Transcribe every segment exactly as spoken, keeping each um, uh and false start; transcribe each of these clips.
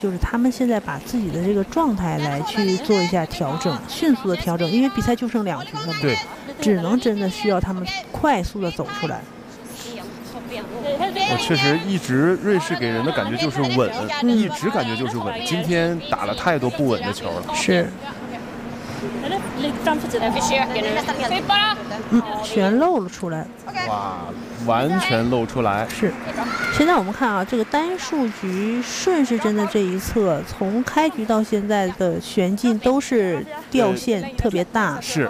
就是他们现在把自己的这个状态来去做一下调整，迅速的调整，因为比赛就剩两局了嘛， 对， 只能真的需要他们快速的走出来。 我确实一直瑞士给人的感觉就是稳，嗯、一直感觉就是稳。今天打了太多不稳的球了。 是。嗯，全露了出来。 哇，完全露出来。 是。现在我们看啊，这个单数局顺时针的这一侧，从开局到现在的旋进都是掉线特别大。 是。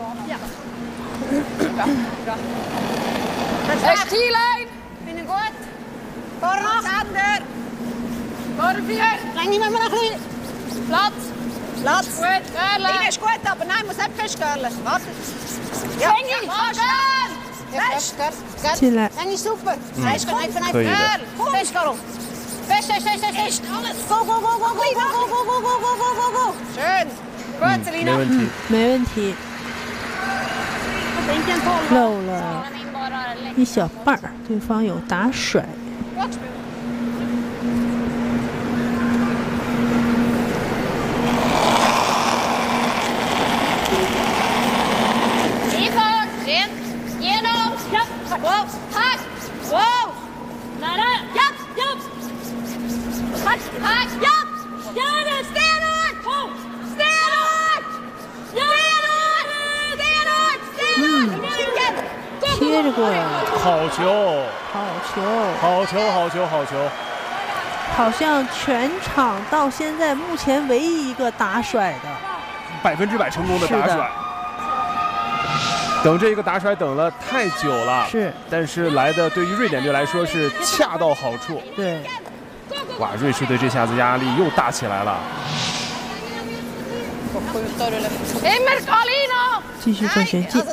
Platz. Gut, Linie ist gut, aber nein, muss nicht festgehen. Warte. Ja, fest. Fest. 进来。 Linie super. Fest, nein, nein, 可以的。 Fest, Carol. Fest, fest, fest, fest. Go, go, go, go, go, go, go, go, go, go, go, go, go. Schön. Gut, Selina. 没问题。 没问题。漏了一小半儿，对方有打甩。 Wow, hard. Wow. Nära. Japp, japp. Hard, hard. Japp. Stenhårt, stenhårt. Stenhårt. Stenhårt. Stenhårt. 贴着过来。 好球。 好球。 好球，好球，好球。 好像全场到现在目前唯一一个打甩的， 百分之百成功的打甩。等这个打甩等了太久了， 是， 但是来的对于瑞典队来说是恰到好处。 对， 哇，瑞士队这下子压力又大起来了。 继续做旋进。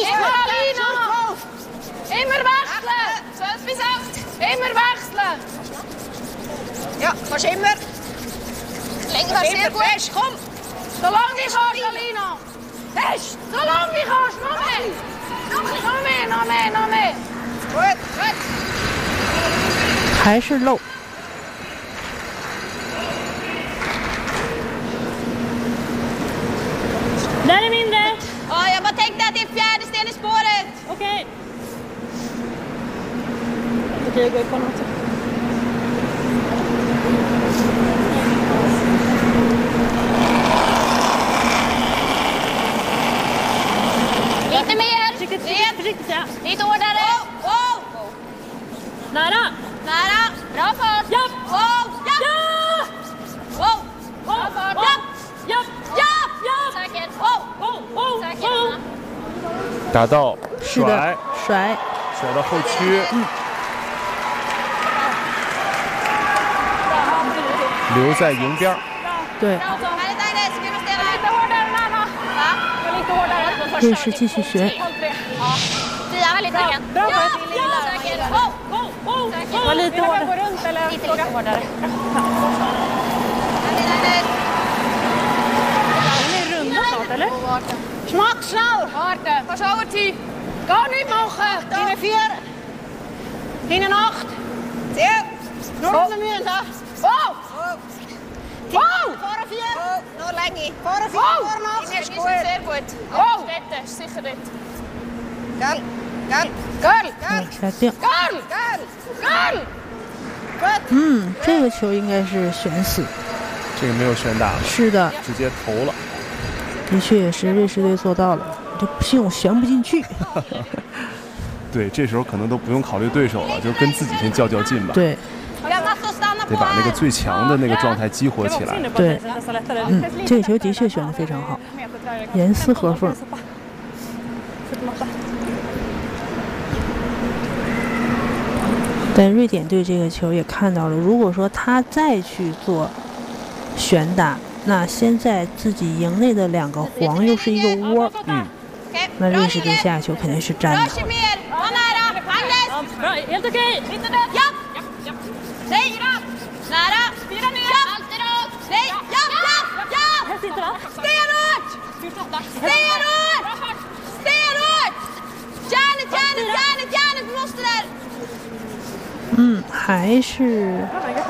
Ja, kannst immer. Länger was sehr gut. Fest, komm. So lange wie kannst, Alina. Fest. So lange wie kannst. Noch mehr. Noch mehr, noch mehr, noch mehr. Gut, gut. 还是漏。 Där är mindre. Ja, jag bara tänkte att det är fjärde sten i spåret. Okej. Okej, gå på något sätt. Lite mer. Försiktigt, Rent. försiktigt ja. Lite hårdare. Wow. Nära. Nära. Bra fart. Ja. Wow. Ja. Ja. Wow. Bra fart. Ja. Ja. Ja. Ja. Säkert. Wow. Oh, oh, Säkert. oh. 打到是的， 甩甩甩到后区， 嗯， 留在营边。 对。瑞士继续旋。 Tia väldigt rent. Bra Ja, fart. ja, säkert. Wow. Oh, oh, Säkert. oh. Var lite hårdare. Gå runt eller lite hårdare. Den är runda snart, eller? Smak snel. Harde. Pas over tien. Ga niet mogen. Tien vier. Tien acht. Tien. Nog een muur daar. Wow. Wow. Voor vier. Nog länge. Voor vier. Voor nog. Tien is goed. Sehr gut. Wow. Städte. Sicher dit. Girl. Girl. Girl. Girl. 甩掉。 Girl. Girl. Girl. Good. 嗯，这个球应该是悬死。 这个没有旋打， 是的， 直接投了。 的确也是瑞士队做到了，就不信我旋不进去。 对，这时候可能都不用考虑对手了，就跟自己先较较劲吧。 对， 得把那个最强的那个状态激活起来。 对，嗯，这个球的确选得非常好，严丝合缝。但瑞典队这个球也看到了，如果说他再去做旋打，那现在自己营内的两个黄又是一个窝， 嗯， 那瑞士队下球肯定是粘的。 Bra, helt okej. Ja. Nej. Nära. Styra ner. Alltid rakt. Nej. Ja, ja, ja. Helst inte va? Stenhårt. Stenhårt. Stenhårt. Järnet, järnet, järnet, järnet. Vi måste där. 嗯，还是